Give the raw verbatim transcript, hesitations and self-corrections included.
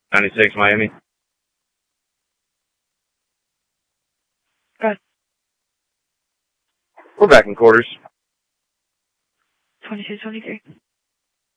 ninety-six Miami. Good. We're back in quarters. twenty-two twenty-three.